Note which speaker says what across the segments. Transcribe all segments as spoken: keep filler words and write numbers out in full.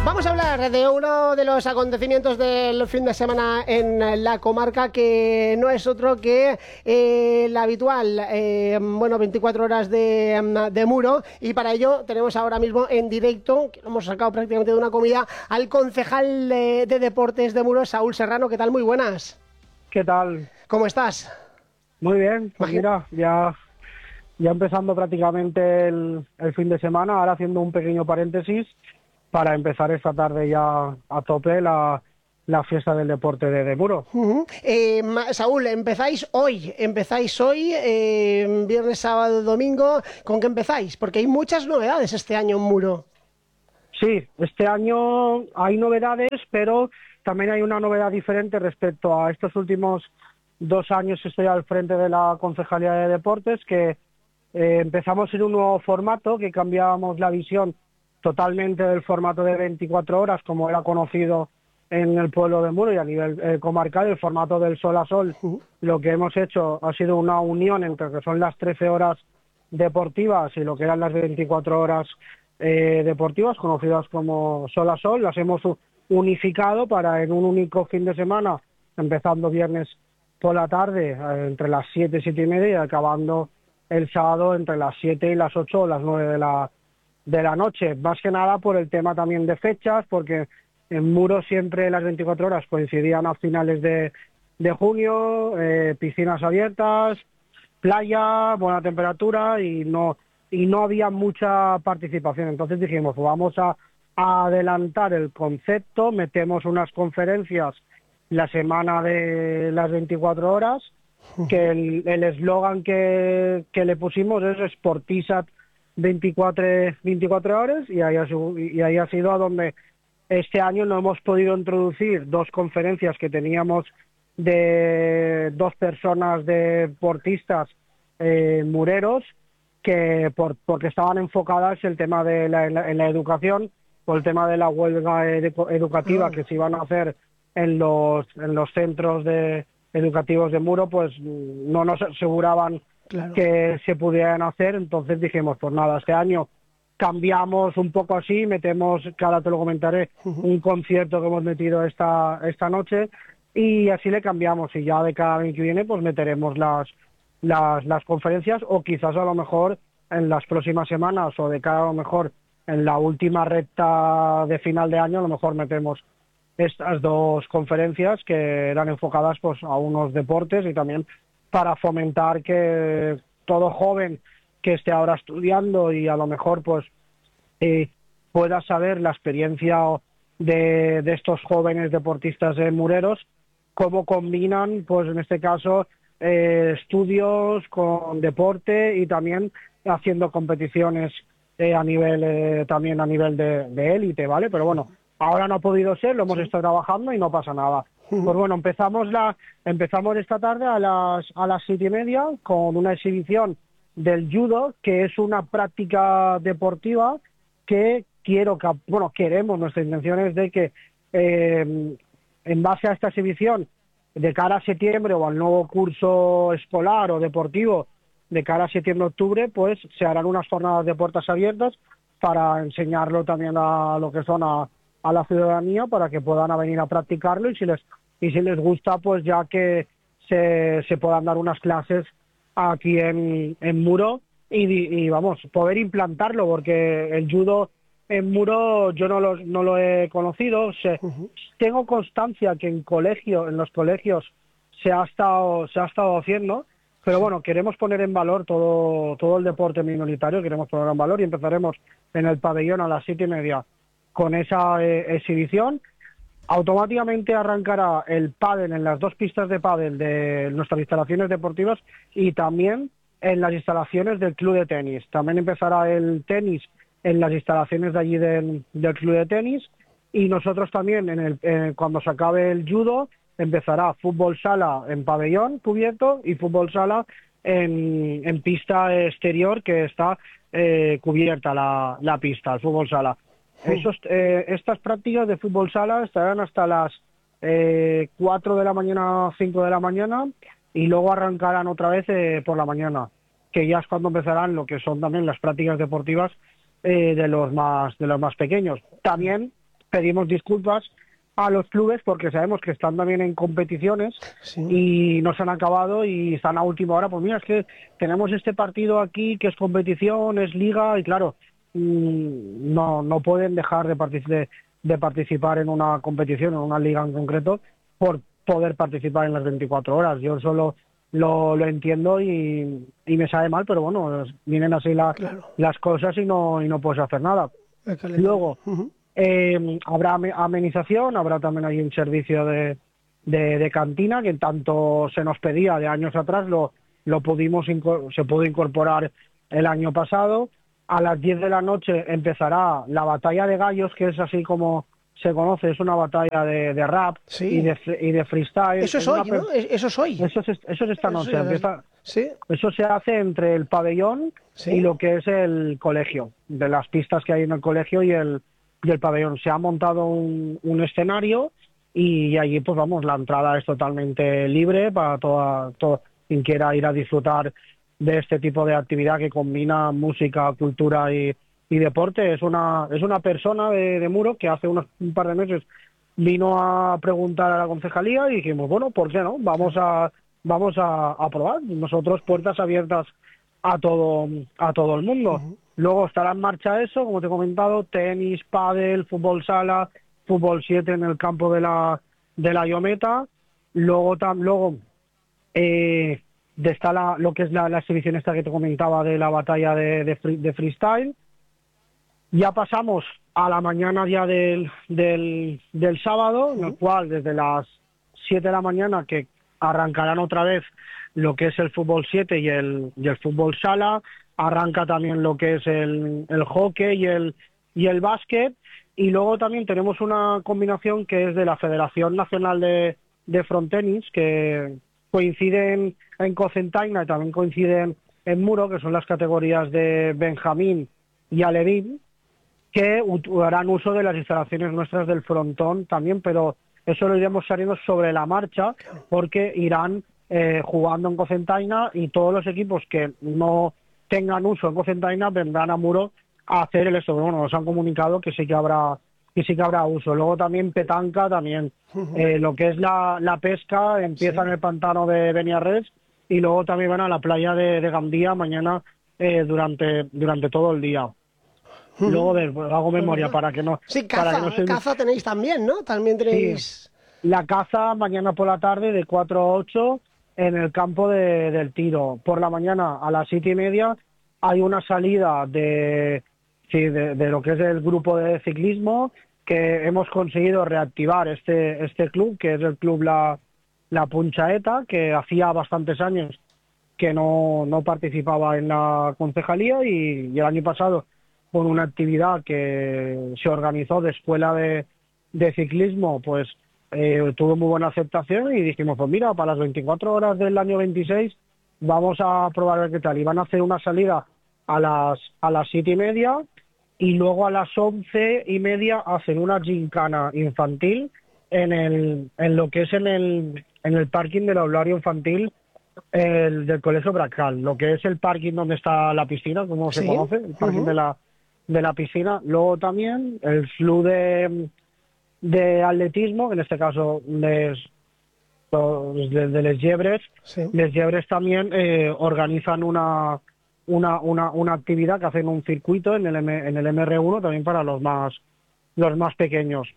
Speaker 1: Vamos a hablar de uno de los acontecimientos del fin de semana en la comarca, que no es otro que eh, la habitual, eh, bueno, veinticuatro horas de, de Muro, y para ello tenemos ahora mismo en directo, que lo hemos sacado prácticamente de una comida, al concejal de, de Deportes de Muro, Saúl Serrano. ¿Qué tal? Muy buenas.
Speaker 2: ¿Qué tal?
Speaker 1: ¿Cómo estás?
Speaker 2: Muy bien, pues mira, ya, ya empezando prácticamente el, el fin de semana, ahora haciendo un pequeño paréntesis para empezar esta tarde ya a tope la, la fiesta del deporte de, de Muro.
Speaker 1: Uh-huh. eh, Saúl, empezáis hoy, empezáis hoy, eh, viernes, sábado, domingo. ¿Con qué empezáis? Porque hay muchas novedades este año en Muro.
Speaker 2: Sí, este año hay novedades, pero también hay una novedad diferente respecto a estos últimos dos años que estoy al frente de la Concejalía de Deportes, que eh, empezamos en un nuevo formato, que cambiábamos la visión totalmente del formato de veinticuatro horas, como era conocido en el pueblo de Muro y a nivel eh, comarcal, el formato del sol a sol. Uh-huh. Lo que hemos hecho ha sido una unión entre lo que son las trece horas deportivas y lo que eran las veinticuatro horas eh, deportivas, conocidas como sol a sol. Las hemos unificado para en un único fin de semana, empezando viernes por la tarde, eh, entre las siete, siete y media, y acabando el sábado entre las siete y las ocho o las nueve de la de la noche, más que nada por el tema también de fechas, porque en Muro siempre las veinticuatro horas coincidían a finales de, de junio, eh, piscinas abiertas, playa, buena temperatura y no y no había mucha participación. Entonces dijimos, pues vamos a, a adelantar el concepto, metemos unas conferencias la semana de las veinticuatro horas, que el eslogan que, que le pusimos es Sportisat veinticuatro, veinticuatro horas, y ahí, ha, y ahí ha sido a donde este año no hemos podido introducir dos conferencias que teníamos de dos personas deportistas eh, mureros, que por, porque estaban enfocadas en el tema de la, en la, en la educación, por el tema de la huelga edu- educativa que se iban a hacer en los, en los centros de, educativos de Muro, pues no nos aseguraban Claro. que se pudieran hacer. Entonces dijimos, pues nada, este año cambiamos un poco así, metemos, que ahora te lo comentaré, uh-huh. un concierto que hemos metido esta esta noche, y así le cambiamos, y ya de cada año que viene pues meteremos las, las, las conferencias, o quizás a lo mejor en las próximas semanas, o de cada a lo mejor en la última recta de final de año, a lo mejor metemos estas dos conferencias que eran enfocadas pues a unos deportes, y también para fomentar que todo joven que esté ahora estudiando y a lo mejor pues eh, pueda saber la experiencia de, de estos jóvenes deportistas eh, mureros, cómo combinan, pues en este caso, eh, estudios con deporte, y también haciendo competiciones eh, a nivel eh, también a nivel de, de élite, ¿vale? Pero bueno, ahora no ha podido ser, lo hemos sí. estado trabajando y no pasa nada. Pues bueno, empezamos la empezamos esta tarde a las a las siete y media con una exhibición del judo, que es una práctica deportiva que quiero que bueno queremos nuestra intención es de que eh, en base a esta exhibición, de cara a septiembre o al nuevo curso escolar o deportivo de cara a septiembre-octubre, pues se harán unas jornadas de puertas abiertas para enseñarlo también a lo que son a a la ciudadanía, para que puedan venir a practicarlo, y si les y si les gusta, pues ya que se, se puedan dar unas clases aquí en, en Muro, y, y vamos, poder implantarlo, porque el judo en Muro yo no lo, no lo he conocido. Se, uh-huh. Tengo constancia que en colegio, en los colegios se ha estado, se ha estado haciendo, pero bueno, queremos poner en valor todo, todo el deporte minoritario, queremos poner en valor, y empezaremos en el pabellón a las siete y media con esa eh, exhibición. Automáticamente arrancará el pádel en las dos pistas de pádel de nuestras instalaciones deportivas, y también en las instalaciones del club de tenis. También empezará el tenis en las instalaciones de allí del, del club de tenis, y nosotros también en el, eh, cuando se acabe el judo empezará fútbol sala en pabellón cubierto y fútbol sala en, en pista exterior, que está eh, cubierta la, la pista, el fútbol sala. Esos, eh, estas prácticas de fútbol sala estarán hasta las eh, cuatro de la mañana, cinco de la mañana, y luego arrancarán otra vez eh, por la mañana, que ya es cuando empezarán lo que son también las prácticas deportivas eh, de los más de los más pequeños. También pedimos disculpas a los clubes porque sabemos que están también en competiciones sí. y no se han acabado y están a última hora. Pues mira, es que tenemos este partido aquí que es competición, es liga y claro, no, no pueden dejar de, partic de, de participar en una competición, en una liga en concreto, por poder participar en las veinticuatro horas. Yo solo lo, lo entiendo y, y me sabe mal, pero bueno, vienen así la, claro. las cosas y no, y no puedes hacer nada. Luego, uh-huh. eh, habrá amenización, habrá también ahí un servicio de, de, de cantina que tanto se nos pedía de años atrás, lo, lo pudimos se pudo incorporar el año pasado. A las diez de la noche empezará la batalla de gallos, que es así como se conoce, es una batalla de, de rap sí. y, de, y de freestyle.
Speaker 1: Eso es, es hoy, ¿no? Eso es hoy.
Speaker 2: Eso es, eso es esta noche.
Speaker 1: Eso,
Speaker 2: empieza,
Speaker 1: ¿sí?
Speaker 2: Eso se hace entre el pabellón ¿sí? y lo que es el colegio, de las pistas que hay en el colegio y el, y el pabellón. Se ha montado un, un escenario y allí, pues vamos, la entrada es totalmente libre para toda, todo quien quiera ir a disfrutar de este tipo de actividad que combina música, cultura y, y deporte. Es una es una persona de, de Muro que hace unos un par de meses vino a preguntar a la concejalía y dijimos, bueno, ¿por qué no? Vamos a vamos a, a probar. Nosotros puertas abiertas a todo a todo el mundo. Uh-huh. Luego estará en marcha eso, como te he comentado, tenis, pádel, fútbol sala, fútbol siete en el campo de la de la Iometa. Luego tam, luego eh, de está la, lo que es la, la exhibición esta que te comentaba de la batalla de, de, free, de freestyle. Ya pasamos a la mañana ya del, del, del sábado, en el cual desde las siete de la mañana que arrancarán otra vez lo que es el fútbol siete y el, y el fútbol sala, arranca también lo que es el, el hockey y el, y el básquet, y luego también tenemos una combinación que es de la Federación Nacional de, de Frontenis, que coinciden en Cocentaina y también coinciden en Muro, que son las categorías de Benjamín y Alevín, que harán uso de las instalaciones nuestras del frontón también, pero eso lo iremos saliendo sobre la marcha porque irán eh, jugando en Cocentaina y todos los equipos que no tengan uso en Cocentaina vendrán a Muro a hacer el esto. Bueno, nos han comunicado que sí que habrá que sí que habrá uso. Luego también petanca, también eh, lo que es la, la pesca empieza sí. en el pantano de Beniarrés y luego también van a la playa de, de Gandía mañana eh, durante durante todo el día. Uh-huh. Luego ver, pues, hago memoria uh-huh. para que no...
Speaker 1: Sí, caza,
Speaker 2: para que no se...
Speaker 1: caza tenéis también, ¿no? También tenéis...
Speaker 2: Sí. La caza mañana por la tarde de cuatro a ocho en el campo de, del Tiro. Por la mañana a las siete y media hay una salida de, sí, de, de lo que es el grupo de ciclismo, que hemos conseguido reactivar este, este club, que es el club La, la Punchaeta, que hacía bastantes años que no, no participaba en la concejalía y, y el año pasado con una actividad que se organizó de escuela de, de ciclismo, pues eh, tuvo muy buena aceptación y dijimos, pues mira, para las veinticuatro horas del año veintiséis vamos a probar a ver qué tal. Y van a hacer una salida a las a las siete y media y luego a las once y media hacen una gincana infantil en el en lo que es en el en el parking del aulario infantil el, del Colegio Bracal, lo que es el parking donde está la piscina, como
Speaker 1: ¿Sí?
Speaker 2: se conoce, el parking
Speaker 1: uh-huh.
Speaker 2: de la de la piscina. Luego también el club de, de atletismo, en este caso de, de, de Les Llebres. Sí. Les Llebres también eh, organizan una, una, una, una actividad que hacen un circuito en el, M, en el M R uno también para los más, los más pequeños.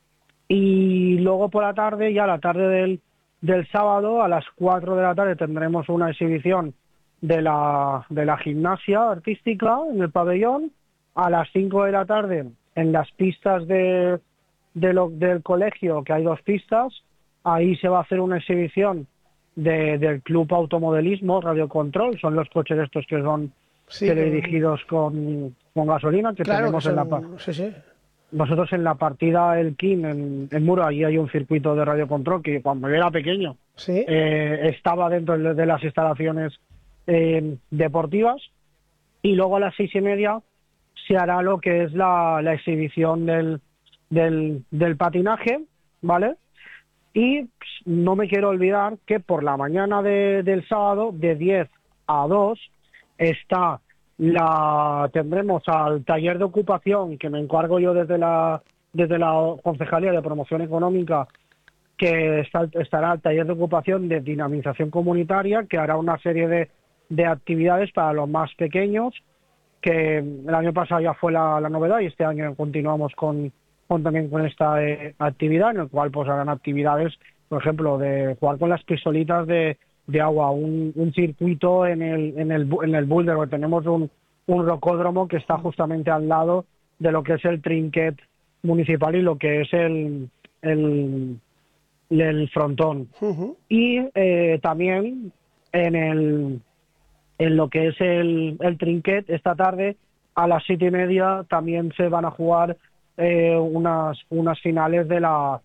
Speaker 2: Y luego por la tarde, ya la tarde del, del sábado, a las cuatro de la tarde tendremos una exhibición de la, de la gimnasia artística en el pabellón. A las cinco de la tarde, en las pistas de, de lo, del colegio, que hay dos pistas, ahí se va a hacer una exhibición de, del Club Automodelismo, Radiocontrol, son los coches estos que son sí, dirigidos con, con gasolina, que
Speaker 1: claro,
Speaker 2: tenemos
Speaker 1: que son,
Speaker 2: en la...
Speaker 1: Sí, sí.
Speaker 2: Nosotros en la partida El King, en, en Muro, allí hay un circuito de radiocontrol que cuando yo era pequeño
Speaker 1: ¿Sí?
Speaker 2: eh, estaba dentro de, de las instalaciones eh, deportivas. Y luego a las seis y media se hará lo que es la, la exhibición del, del, del patinaje, ¿vale? Y pues, no me quiero olvidar que por la mañana de, del sábado, de diez a dos, está la tendremos al taller de ocupación, que me encargo yo desde la desde la Concejalía de Promoción Económica, que está, estará el taller de ocupación de dinamización comunitaria, que hará una serie de, de actividades para los más pequeños, que el año pasado ya fue la, la novedad y este año continuamos con, con también con esta eh, actividad, en el cual pues harán actividades, por ejemplo, de jugar con las pistolitas de, de agua, un, un circuito en el, en el, en el boulder, porque tenemos un, un rocódromo que está justamente al lado de lo que es el trinquet municipal y lo que es el, el, el frontón. Uh-huh. Y eh, también en el en lo que es el, el trinquet, esta tarde a las siete y media también se van a jugar eh, unas unas finales de la